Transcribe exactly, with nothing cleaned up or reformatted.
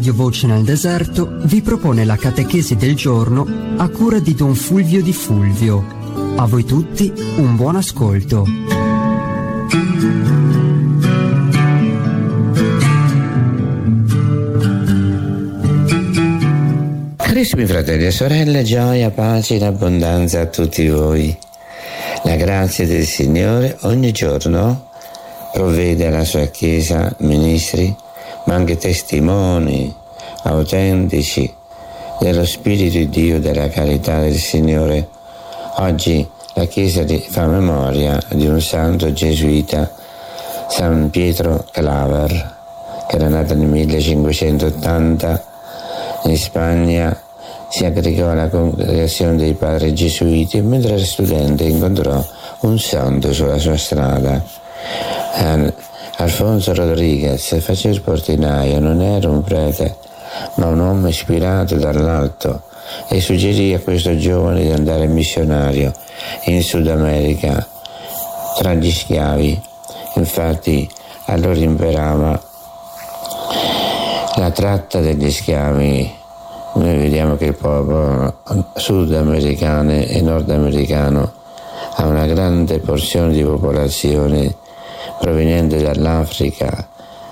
Radio Voce nel Deserto vi propone la catechesi del giorno a cura di Don Fulvio Di Fulvio. A voi tutti un buon ascolto. Carissimi fratelli e sorelle, gioia, pace in abbondanza a tutti voi. La grazia del Signore ogni giorno provvede alla sua Chiesa ministri, ma anche testimoni autentici dello Spirito di Dio, della carità del Signore. Oggi la Chiesa fa memoria di un santo gesuita, San Pietro Claver, che era nato nel millecinquecentottanta in Spagna. Si aggregò alla congregazione dei padri gesuiti e mentre era studente incontrò un santo sulla sua strada. Alfonso Rodriguez faceva il portinaio, non era un prete, ma un uomo ispirato dall'alto, e suggerì a questo giovane di andare missionario in Sud America tra gli schiavi. Infatti allora imperava la tratta degli schiavi. Noi vediamo che il popolo sudamericano e nordamericano ha una grande porzione di popolazione proveniente dall'Africa